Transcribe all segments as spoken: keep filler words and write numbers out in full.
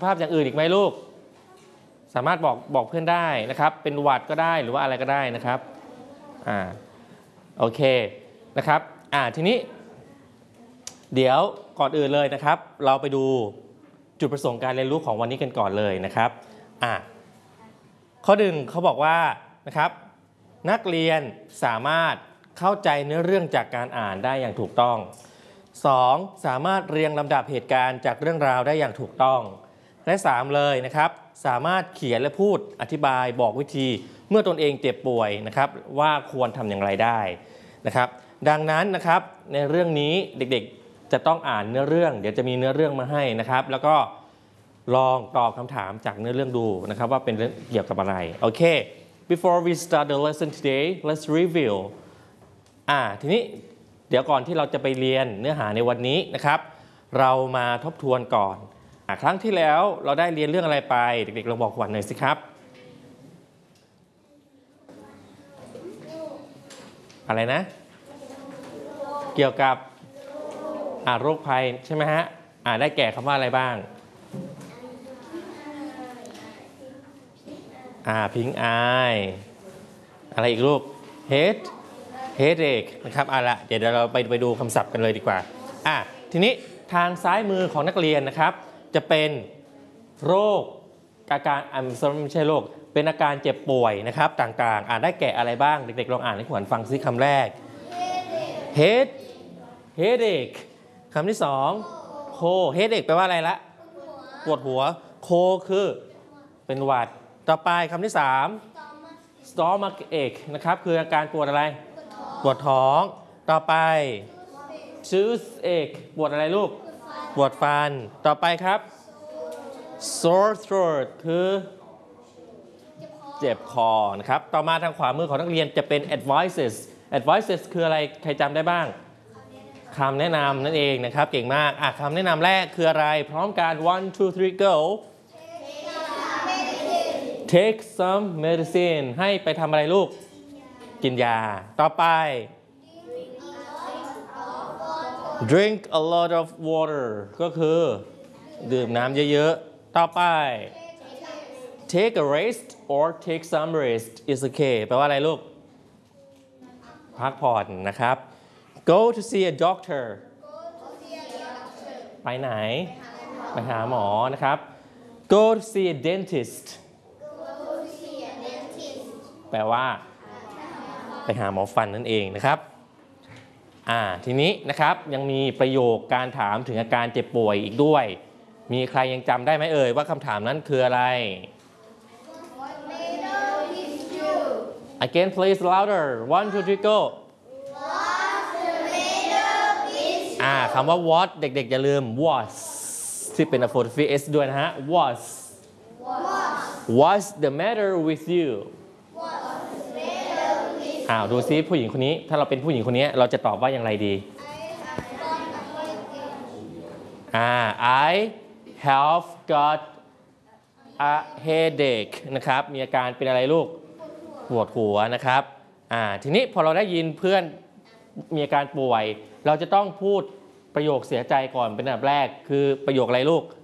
ภาพอย่างอื่นอีกไหมลูกสามารถบอกบอกเพื่อนได้นะครับเป็นหวัดก็ได้หรือว่าอะไรก็ได้นะครับอ่าโอเคนะครับอ่าทีนี้เดี๋ยวก่อนอื่นเลยนะครับเราไปดูจุดประสงค์การเรียนรู้ของวันนี้กันก่อนเลยนะครับอ่าข้อหนึ่งเขาบอกว่านะครับนักเรียนสามารถเข้าใจเนื้อเรื่องจากการอ่านได้อย่างถูกต้อง สอง. สามารถเรียงลำดับเหตุการณ์จากเรื่องราวได้อย่างถูกต้องและสามเลยนะครับสามารถเขียนและพูดอธิบายบอกวิธีเมื่อตนเองเจ็บป่วยนะครับว่าควรทำอย่างไรได้นะครับดังนั้นนะครับในเรื่องนี้เด็กๆจะต้องอ่านเนื้อเรื่องเดี๋ยวจะมีเนื้อเรื่องมาให้นะครับแล้วก็ลองตอบคำถามจากเนื้อเรื่องดูนะครับว่าเป็นเรื่องเกี่ยวกับอะไรโอเค before we start the lesson today let's review อ่าทีนี้เดี๋ยวก่อนที่เราจะไปเรียนเนื้อหาในวันนี้นะครับเรามาทบทวนก่อนครั้งที่แล้วเราได้เรียนเรื่องอะไรไปเด็กๆลองบอกขวัญหน่อยสิครับอะไรนะเกี่ยวกับอ่าโรคภัยใช่ไหมฮะอ่าได้แก่คำว่าอะไรบ้างอ่าพิงอายอะไรอีกลูก head headache นะครับอ่ะละเดี๋ยวเราไปไปดูคำศัพท์กันเลยดีกว่าอ่ะทีนี้ทางซ้ายมือของนักเรียนนะครับจะเป็นโรคอาการอ่าไม่ใช่โรคเป็นอาการเจ็บป่วยนะครับต่างๆอ่านได้แก่อะไรบ้างเด็กๆลองอ่านให้ขวัญฟังซิคำแรก head headache คำที่สอง cold headache แปลว่าอะไรละปวดหัว cold คือเป็นหวัดต่อไปคำที่สาม stomach ache นะครับคืออาการปวดอะไรปวดท้องต่อไป toothache ปวดอะไรลูกปวดฟันต่อไปครับ sore throat คือเจ็บคอนะครับต่อมาทางขวามือของนักเรียนจะเป็น advices advices คืออะไรใครจำได้บ้างคำแนะนำนั่นเองนะครับเก่งมากอ่ะคำแนะนำแรกคืออะไรพร้อมกัน one two three go take some medicine ให้ไปทำอะไรลูกกินยาต่อไป drink a lot of water ก็คือดื่มน้ำเยอะๆต่อไป take a rest or take some rest is okay แปลว่าอะไรลูกพักผ่อนนะครับ go to see a doctor ไปไหนไปหาหมอนะครับ go to see a dentist แปลว่าไปหาหมอฟันนั่นเองนะครับอ่าทีนี้นะครับยังมีประโยคการถามถึงอาการเจ็บป่วยอีกด้วยมีใครยังจำได้ไหมเอ่ยว่าคำถามนั้นคืออะไร Again please louder one two three go อ่าคำว่า what เด็กๆอย่าลืม was ที่เป็น apostrophe s ด้วยนะฮะ was what's the matter with youอ้าวดูซิผู้หญิงคนนี้ถ้าเราเป็นผู้หญิงคนนี้เราจะตอบว่าอย่างไรดีอ่า I have got a headache นะครับมีอาการเป็นอะไรลูกปวดหัวนะครับอ่าทีนี้พอเราได้ยินเพื่อนมีอาการป่วยเราจะต้องพูดประโยคเสียใจก่อนเป็นอันดับแรกคือประโยคอะไรลูก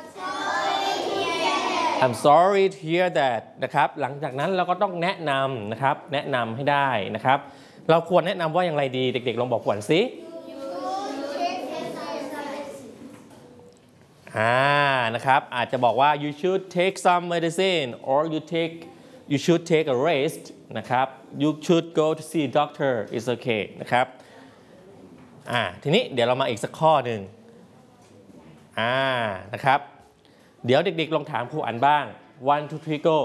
I'm sorry to hear that นะครับหลังจากนั้นเราก็ต้องแนะนำนะครับแนะนำให้ได้นะครับเราควรแนะนำว่าอย่างไรดีเด็กๆลองบอกขวัญสิอ่านะครับอาจจะบอกว่า you should take some medicine or you take you should take a rest นะครับ you should go to see a doctor it's okay นะครับอ่าทีนี้เดี๋ยวเรามาอีกสักข้อหนึ่งอ่านะครับเดี๋ยวเด็กๆลองถามครูอันบ้าง one two three go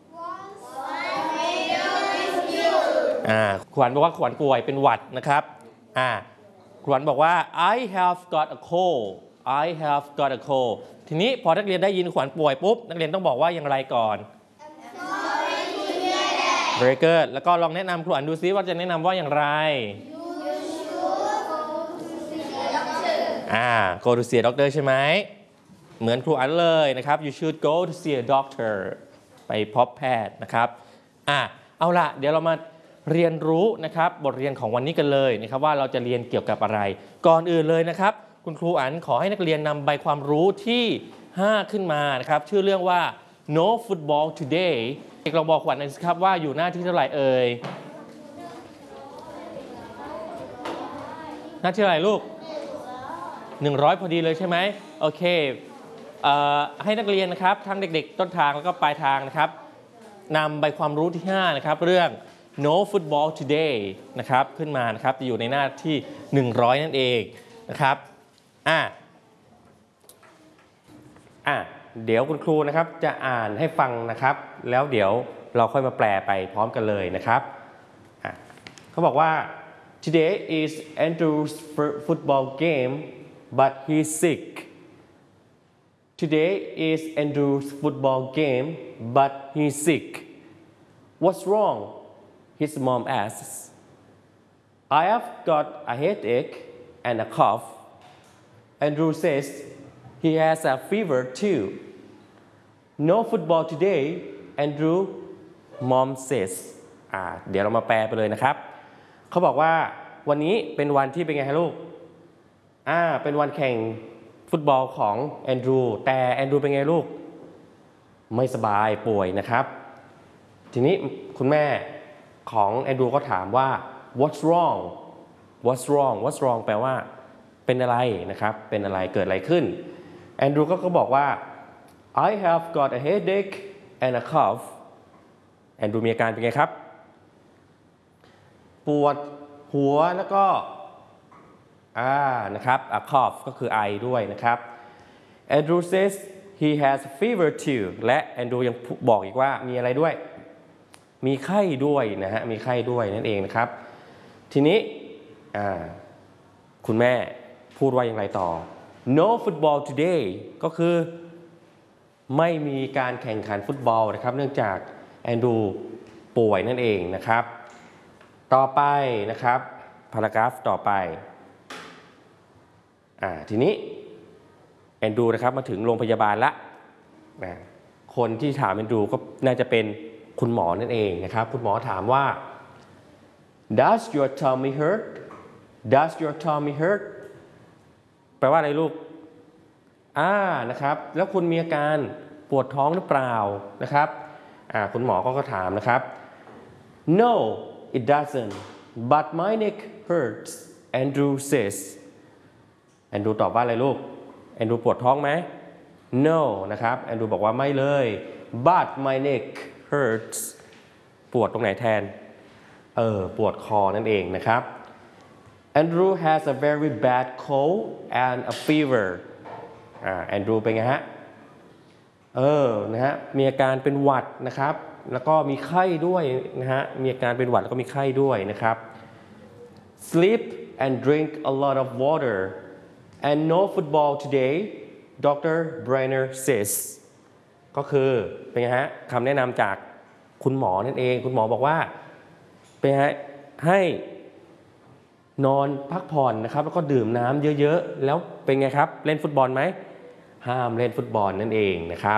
อ่าขวัญบอกว่าขวัญป่วยเป็นหวัดนะครับอ่าขวัญบอกว่า I have got a cold I have got a cold ทีนี้พอนักเรียนได้ยินขวัญป่วยปุ๊บนักเรียนต้องบอกว่าอย่างไรก่อน very good แล้วก็ลองแนะนำครูอันดูซิว่าจะแนะนำว่าอย่างไรอ่า go to see a doctor ใช่ไหมเหมือนครูอันเลยนะครับ you should go to see a doctor ไปพบแพทย์นะครับอ่ะเอาล่ะเดี๋ยวเรามาเรียนรู้นะครับบทเรียนของวันนี้กันเลยนะครับว่าเราจะเรียนเกี่ยวกับอะไรก่อนอื่นเลยนะครับคุณครูอันขอให้นักเรียนนำใบความรู้ที่ห้าขึ้นมานะครับชื่อเรื่องว่า No Football Today เอกลองบอกขวัญหน่อยสิครับว่าอยู่หน้าที่เท่าไหร่เอ่ยหน้าที่เท่าไหร่ลูกหนึ่งร้อยพอดีเลยใช่ไหมโอเคเอ่อให้นักเรียนนะครับทั้งเด็กๆต้นทางแล้วก็ปลายทางนะครับนำใบความรู้ที่ห้านะครับเรื่อง No Football Today นะครับขึ้นมานะครับจะอยู่ในหน้าที่หนึ่งร้อยนั่นเองนะครับอ่ะอ่ะเดี๋ยวคุณครูนะครับจะอ่านให้ฟังนะครับแล้วเดี๋ยวเราค่อยมาแปลไปพร้อมกันเลยนะครับอ่ะเขาบอกว่า Today is Andrew's football game but he's sick Today is Andrew's football game but he's sick What's wrong His mom asks I have got a headache and a cough Andrew says he has a fever too No football today Andrew mom says อ่าเดี๋ยวเรามาแปลไปเลยนะครับเขาบอกว่าวันนี้เป็นวันที่เป็นไงฮะลูกอ่าเป็นวันแข่งฟุตบอลของแอนดรูแต่แอนดรูเป็นไงลูกไม่สบายป่วยนะครับทีนี้คุณแม่ของแอนดรูก็ถามว่า what's wrong what's wrong what's wrong แปลว่าเป็นอะไรนะครับเป็นอะไรเกิดอะไรขึ้นแอนดรูก็ก็บอกว่า I have got a headache and a cough แอนดรูมีอาการเป็นไงครับปวดหัวแล้วก็อ่านะครับ a cough ก็คือไอด้วยนะครับ Andrew says he has a fever too และแอนดรูยังบอกอีกว่ามีอะไรด้วยมีไข้ด้วยนะฮะมีไข้ด้วยนั่นเองนะครับทีนี้อ่าคุณแม่พูดว่าอย่างไรต่อ No football today ก็คือไม่มีการแข่งขันฟุตบอลนะครับเนื่องจากแอนดรูป่วยนั่นเองนะครับต่อไปนะครับพารากราฟต่อไปอ่าทีนี้แอนดรูนะครับมาถึงโรงพยาบาลละนะคนที่ถามแอนดรูก็น่าจะเป็นคุณหมอนั่นเองนะครับคุณหมอถามว่า Does your tummy hurt Does your tummy hurt แปลว่าอะไรลูกอ่านะครับแล้วคุณมีอาการปวดท้องหรือเปล่านะครับอ่าคุณหมอก็ก็ถามนะครับ No it doesn't but my neck hurts Andrew says แอนดรูตอบว่าอะไรลูกแอนดรูปวดท้องไหม No นะครับแอนดรูบอกว่าไม่เลย but my neck hurts ปวดตรงไหนแทนเออปวดคอนั่นเองนะครับ Andrew has a very bad cold and a fever อ่าแอนดรูเป็นไงฮะเออนะฮะมีอาการเป็นหวัดนะครับแล้วก็มีไข้ด้วยนะฮะมีอาการเป็นหวัดแล้วก็มีไข้ด้วยนะครับ Sleep and drink a lot of water and no football today Doctor Brenner says ก็คือเป็นไงฮะคำแนะนำจากคุณหมอนั่นเองคุณหมอบอกว่าเป็นไงให้นอนพักผ่อนนะครับแล้วก็ดื่มน้ำเยอะๆแล้วเป็นไงครับเล่นฟุตบอลไหมห้ามเล่นฟุตบอลนั่นเองนะครับ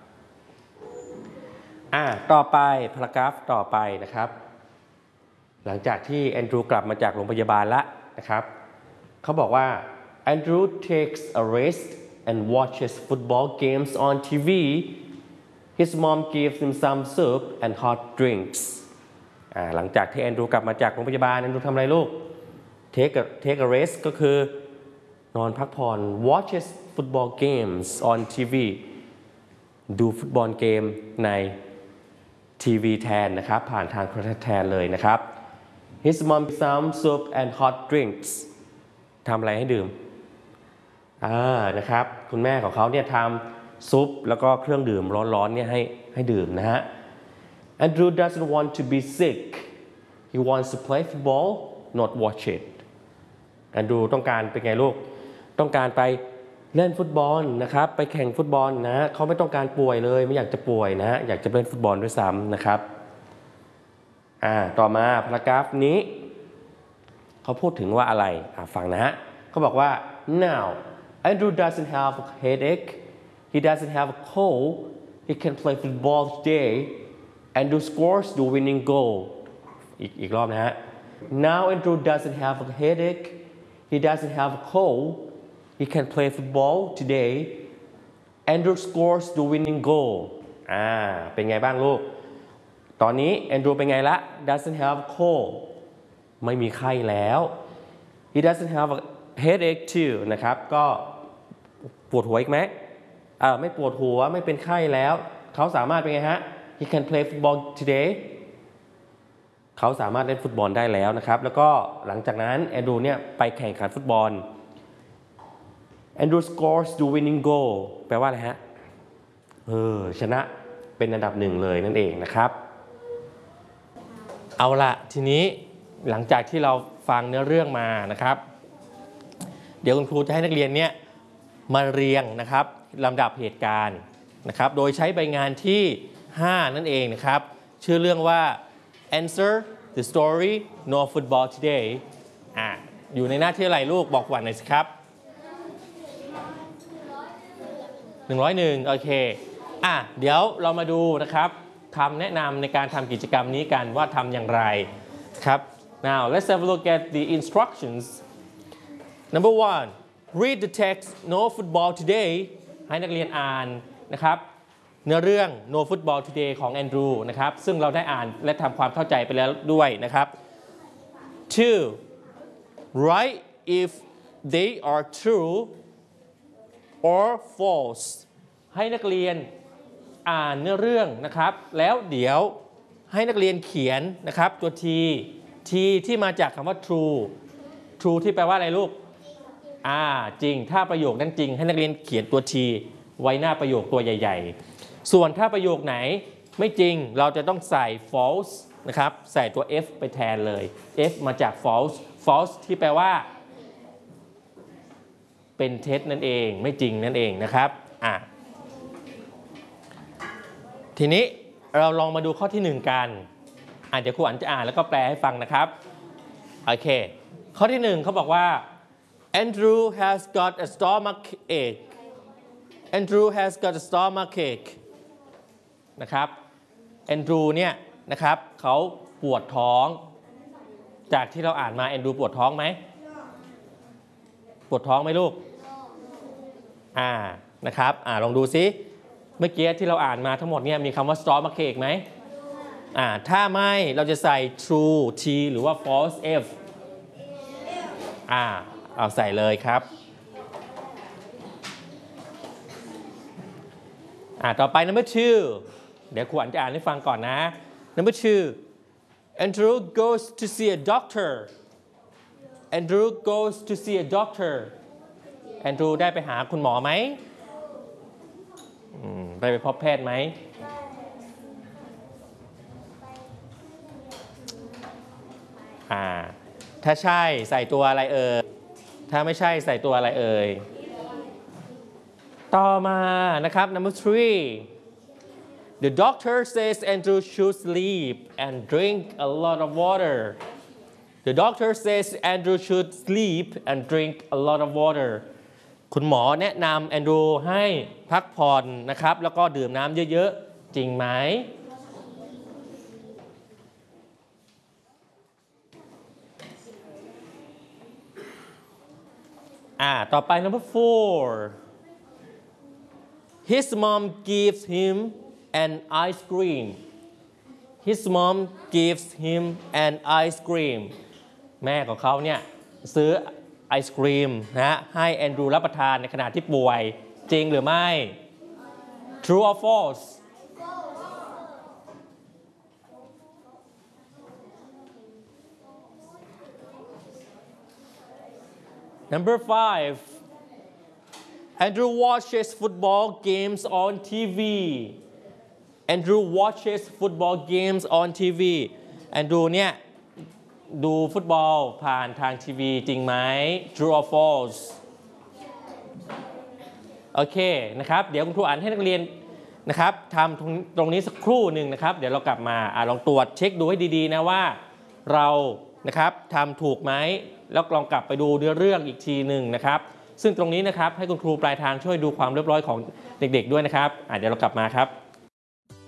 อ่าต่อไปพารากราฟต่อไปนะครับหลังจากที่แอนดรูกลับมาจากโรงพยาบาลแล้วนะครับเขาบอกว่า Andrew takes a rest and watches football games on ที วี His mom gives him some soup and hot drinks อ่าหลังจากที่แอนดรูกลับมาจากโรงพยาบาลแอนดรูทำอะไรลูก take a take a rest ก็คือนอนพักผ่อน watches football games on ที วี ดูฟุตบอลเกมในทีวีแทนนะครับผ่านทางโทรทัศน์แทนเลยนะครับ His mom some soup and hot drinks ทำอะไรให้ดื่มอ่านะครับคุณแม่ของเขาเนี่ยทำซุปแล้วก็เครื่องดื่มร้อนๆเนี่ยให้ให้ดื่มนะฮะ Andrew doesn't want to be sick he wants to play football not watch it Andrew ต้องการเป็นไงลูกต้องการไปเล่นฟุตบอลนะครับไปแข่งฟุตบอลนะเขาไม่ต้องการป่วยเลยไม่อยากจะป่วยนะอยากจะเล่นฟุตบอลด้วยซ้ำนะครับอ่าต่อมาพารากราฟนี้เขาพูดถึงว่าอะไรอ่าฟังนะฮะเขาบอกว่า now Andrew doesn't have a headache he doesn't have a cold he can play football today Andrew scores the winning goal อีกอีกรอบนะฮะ now Andrew doesn't have a headache he doesn't have a cold He can play football today Andrew scores the winning goal อ่าเป็นไงบ้างลูกตอนนี้ Andrew เป็นไงละ doesn't have cold ไม่มีไข้แล้ว he doesn't have a headache too นะครับก็ปวดหัวอีกไหมอ่าไม่ปวดหัวไม่เป็นไข้แล้วเขาสามารถเป็นไงฮะ he can play football today เขาสามารถเล่นฟุตบอลได้แล้วนะครับแล้วก็หลังจากนั้นแอนดรูเนี่ยไปแข่งขันฟุตบอล Andrew scores the winning goal แปลว่าอะไรฮะเออชนะเป็นอันดับหนึ่งเลยนั่นเองนะครับเอาละทีนี้หลังจากที่เราฟังเนื้อเรื่องมานะครับเดี๋ยวคุณครูจะให้นักเรียนเนี่ยมาเรียงนะครับลำดับเหตุการณ์นะครับโดยใช้ใบงานที่ห้านั่นเองนะครับชื่อเรื่องว่า answer the story no football today อ่ะอยู่ในหน้าที่อะไรลูกบอกก่อนหน่อยสิครับหนึ่งร้อยเอ็ดโอเคอ่ะเดี๋ยวเรามาดูนะครับคำแนะนำในการทำกิจกรรมนี้กันว่าทำอย่างไรครับ now let's have a look at the instructions number one read the text no football today ให้นักเรียนอ่านนะครับเนื้อเรื่อง no football today ของแอนดรูนะครับซึ่งเราได้อ่านและทำความเข้าใจไปแล้วด้วยนะครับ two write if they are true or false ให้นักเรียนอ่านเนื้อเรื่องนะครับแล้วเดี๋ยวให้นักเรียนเขียนนะครับตัว t t ที่มาจากคำว่า true true ที่แปลว่าอะไรลูกอ่าจริงถ้าประโยคนั้นจริงให้นักเรียนเขียนตัว t ไว้หน้าประโยคตัวใหญ่ๆส่วนถ้าประโยคไหนไม่จริงเราจะต้องใส่ false นะครับใส่ตัว f ไปแทนเลย f มาจาก false false ที่แปลว่าเป็นเท็จนั่นเองไม่จริงนั่นเองนะครับอ่ะทีนี้เราลองมาดูข้อที่หนึ่งกันอ่ะเดี๋ยวครูอันจะอ่านแล้วก็แปลให้ฟังนะครับโอเคข้อที่หนึ่งเขาบอกว่า Andrew has got a stomach ache Andrew has got a stomach ache นะครับ Andrew เนี่ยนะครับเขาปวดท้องจากที่เราอ่านมา Andrew ปวดท้องไหมปวดท้องไหมลูกอ่านะครับอ่าลองดูซิเมื่อกี้ที่เราอ่านมาทั้งหมดเนี่ยมีคำว่า stomach ache ไหมอ่าถ้าไม่เราจะใส่ true t หรือว่า false f อ่าเอาใส่เลยครับอ่าต่อไป number two เดี๋ยวครูอันจะอ่านให้ฟังก่อนนะ number two Andrew goes to see a doctor Andrew goes to see a doctor Andrew ได้ไปหาคุณหมอไหมได้ไปพบแพทย์ไหมอ่าถ้าใช่ใส่ตัวอะไรเอ่ยถ้าไม่ใช่ใส่ตัวอะไรเอ่ยต่อมานะครับ number three the doctor says Andrew should sleep and drink a lot of water the doctor says Andrew should sleep and drink a lot of water คุณหมอแนะนำแอนดรูให้พักผ่อนนะครับแล้วก็ดื่มน้ำเยอะๆจริงไหมอ่าต่อไป number four his mom gives him an ice cream his mom gives him an ice cream แม่ของเขาเนี่ยซื้อไอศกรีมนะให้แอนดรูรับประทานในขณะที่ป่วยจริงหรือไม่ true or false number five Andrew watches football games on ที วี Andrew watches football games on ที วี Andrew เนี่ยดูฟุตบอลผ่านทางทีวีจริงไหม True or false โอเคนะครับเดี๋ยวคุณครูอ่านให้นักเรียนนะครับทำตรงนี้สักครู่หนึ่งนะครับเดี๋ยวเรากลับมาอ่าลองตรวจเช็คดูให้ดีๆนะว่าเรานะครับทำถูกไหมแล้วลองกลับไปดูเนื้อเรื่องอีกทีหนึ่งนะครับซึ่งตรงนี้นะครับให้คุณครูปลายทางช่วยดูความเรียบร้อยของเด็กๆด้วยนะครับอ่าเดี๋ยวเรากลับมาครับ